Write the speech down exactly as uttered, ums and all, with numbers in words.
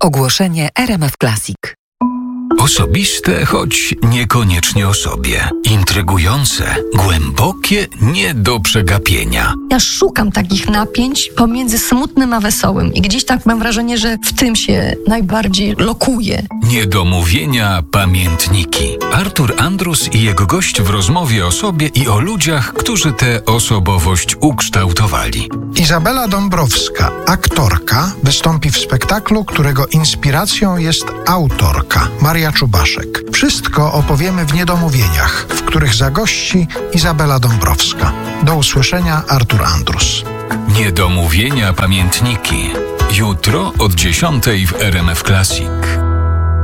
Ogłoszenie R M F Classic. Osobiste, choć niekoniecznie o sobie. Intrygujące, głębokie, nie do przegapienia. Ja szukam takich napięć pomiędzy smutnym a wesołym i gdzieś tak mam wrażenie, że w tym się najbardziej lokuję. Niedomówienia, pamiętniki. Artur Andrus i jego gość w rozmowie o sobie i o ludziach, którzy tę osobowość ukształtowali. Izabela Dąbrowska, aktorka, wystąpi w spektaklu, którego inspiracją jest autorka, Maria Czubaszek. Wszystko opowiemy w Niedomówieniach, w których zagości Izabela Dąbrowska. Do usłyszenia, Artur Andrus. Niedomówienia, pamiętniki. Jutro od dziesiątej w R M F Classic.